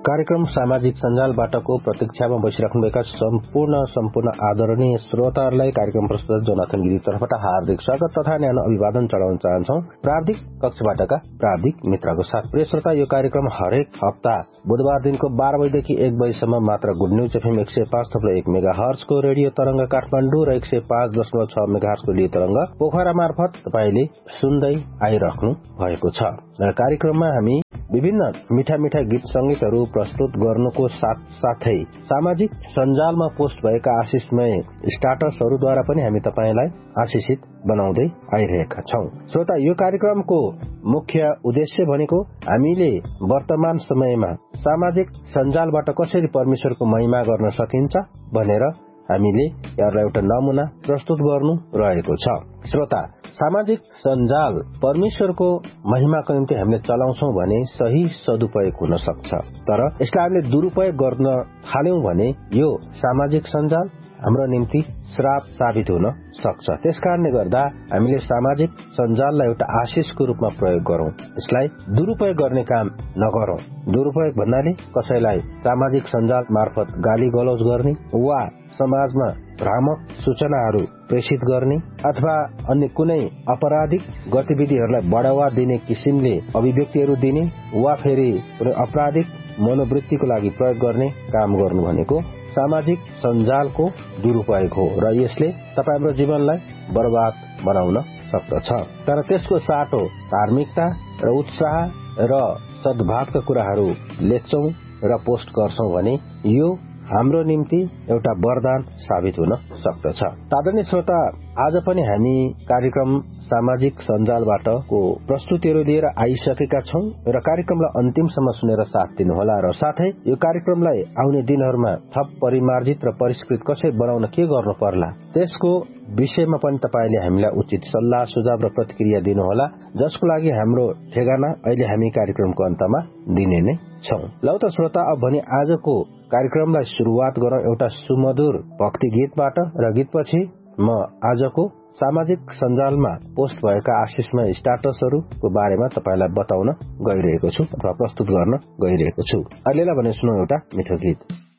कार्यक्रम सामाजिक सञ्जालबाटको प्रतीक्षामा बसिराख्नुभएका सम्पूर्ण आदरणीय श्रोताहरूलाई कार्यक्रम प्रस्तुत जोनाथन गिरीतर्फबाट हार्दिक स्वागत तथा न्यानो अभिवादन चढाउन चाहन्छौ। प्राविधिक कक्षबाटका प्राविधिक मित्रको साथ। प्रिय श्रोता, यो कार्यक्रम हरेक हप्ता बुधबार दिनको 12 बजेदेखि 1 बजेसम्म मात्र गुड न्यूज एफएम 105.1 मेगाहर्जको रेडियो तरंग काठमाडौँ र 105.6 मेगाहर्जको रेडियो तरंग पोखरा मार्फत तपाईले सुन्दै आइराख्नु भएको छ। र कार्यक्रममा हामी विभिन्न मिठा गीत संगीतहरू प्रस्तुत गर्नुको साथै सामाजिक सञ्जालमा पोस्ट भएका आशिषमय स्टाटसहरूद्वारा पनि हामी तपाईलाई आशिषित बनाउँदै आइरहेका छौं। श्रोता, यो कार्यक्रमको मुख्य उद्देश्य भनेको हामीले वर्तमान समयमा सामाजिक सञ्जालबाट कसरी परमेश्वरको महिमा गर्न सकिन्छ भनेर हामीले यहाँलाई एउटा नमुना प्रस्तुत गर्नु रहेको छ। श्रोता, सामाजिक सञ्जाल परमेश्वरको महिमाको निम्ति हामीले चलाउँछौं भने सही सदुपयोग हुन सक्छ, तर यसलाई हामीले दुरुपयोग गर्न थाल्यौं भने यो सामाजिक सञ्जाल हाम्रो निम्ति श्राप साबित हुन सक्छ। त्यसकारणले गर्दा हामीले सामाजिक सञ्जाललाई एउटा आशिषको रूपमा प्रयोग गरौं, यसलाई दुरुपयोग गर्ने काम नगरौं। दुरुपयोग भन्नाले कसैलाई सामाजिक सञ्जाल मार्फत गाली गलौज गर्ने वा समाजमा भ्रामक सूचनाहरू प्रेषित गर्ने अथवा अन्य कुनै अपराधिक गतिविधिहरूलाई बढावा दिने किसिमले अभिव्यक्तिहरू दिने वा फेरि कुनै अपराधिक मनोवृत्तिको लागि प्रयोग गर्ने काम गर्नु भनेको सामाजिक सञ्जालको दुरुपयोग हो र यसले तपाईम्रो जीवनलाई बर्बाद बनाउन सक्दछ। तर त्यसको साटो धार्मिकता र उत्साह र सद्भावका कुराहरू लेख्छौं र पोस्ट गर्छौं भने यो हाम्रो निम्ति एउटा वरदान साबित हुन सक्दछ। आदरणीय श्रोता, आज पनि हामी कार्यक्रम सामाजिक सञ्जालबाटको प्रस्तुतिहरू लिएर आइसकेका छौं र कार्यक्रमलाई अन्तिमसम्म सुनेर साथ दिनुहोला र साथै यो कार्यक्रमलाई आउने दिनहरूमा थप परिमार्जित र परिष्कृत कसरी बनाउन के गर्नु पर्ला त्यसको विषयमा पनि तपाईले हामीलाई उचित सल्लाह सुझाव र प्रतिक्रिया दिनुहोला, जसको लागि हाम्रो ठेगाना अहिले हामी कार्यक्रमको अन्तमा दिने नै छौं। लौ त श्रोता, अब भने आजको कार्यक्रमलाई शुरूआत गरौं एउटा सुमधुर भक्ति गीतबाट र गीतपछि म आजको सामाजिक सञ्जालमा पोस्ट भएका आशिषमय स्टाटसहरूको बारेमा तपाईलाई बताउन गइरहेको छु अथवा प्रस्तुत गर्न गइरहेको छु। अहिलेलाई भने सुनौ एउटा मिठो गीत।